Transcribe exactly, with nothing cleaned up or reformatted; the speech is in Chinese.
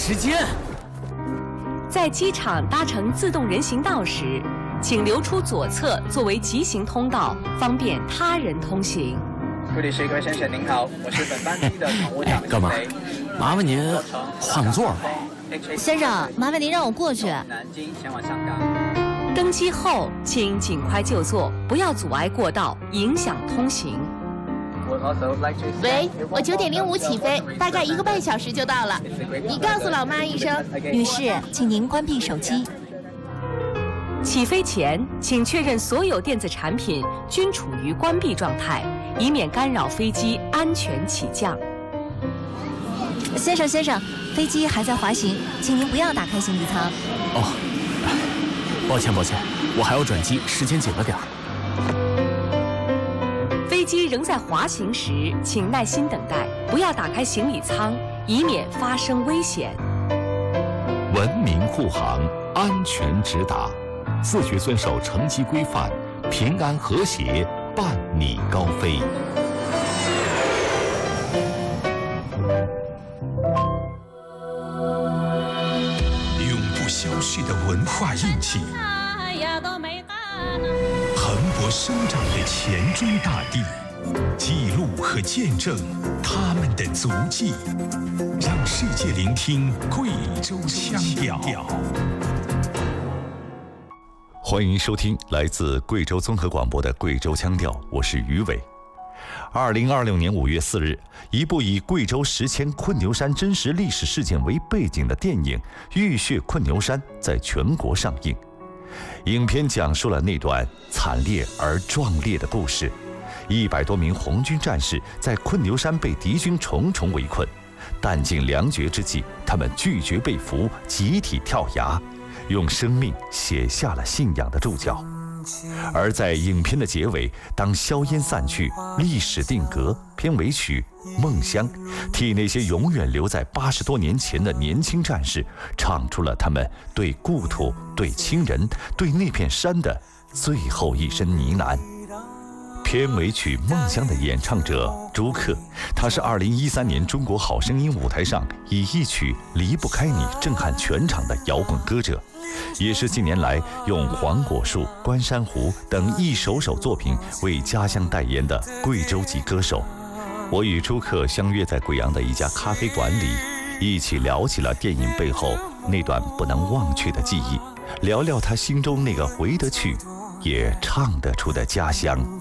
时间。 在机场搭乘自动人行道时，请留出左侧作为急行通道，方便他人通行。 贵旅师各位先生您好，我是本班机的乘务长干嘛？麻烦您换个座吧。 先生，麻烦您让我过去。 南京前往香港。 登机后，请尽快就座，不要阻碍过道，影响通行。 喂，我九点零五起飞，大概一个半小时就到了。你告诉老妈一声。 女士，请您关闭手机。 起飞前，请确认所有电子产品均处于关闭状态，以免干扰飞机安全起降。 先生，先生，飞机还在滑行，请您不要打开行李舱。 哦，抱歉，抱歉，我还要转机，时间紧了点儿。 飞机仍在滑行时，请耐心等待，不要打开行李舱，以免发生危险。 文明护航，安全直达，自觉遵守乘机规范，平安和谐，伴你高飞。 永不消逝的文化印记，蓬勃生长的黔中大地，记录和见证他们的足迹，让世界聆听贵州腔调。 欢迎收听来自贵州综合广播的贵州腔调，我是于伟。二零二六年五月四日，一部以贵州石阡困牛山真实历史事件为背景的电影《浴血困牛山》在全国上映。影片讲述了那段惨烈而壮烈的故事。一百多名红军战士在困牛山被敌军重重围困，弹尽粮绝之际，他们拒绝被俘，集体跳崖，用生命写下了信仰的注脚。而在影片的结尾，当硝烟散去，历史定格，片尾曲《梦乡》替那些永远留在八十多年前的年轻战士唱出了他们对故土、对亲人、对那片山的最后一声呢喃。片尾曲《梦乡》的演唱者朱克，他是二零一三年中国好声音舞台上以一曲《离不开你》震撼全场的摇滚歌者，也是近年来用黄果树、关山湖等一首首作品为家乡代言的贵州籍歌手。我与朱克相约在贵阳的一家咖啡馆里，一起聊起了电影背后那段不能忘却的记忆，聊聊他心中那个回得去也唱得出的家乡。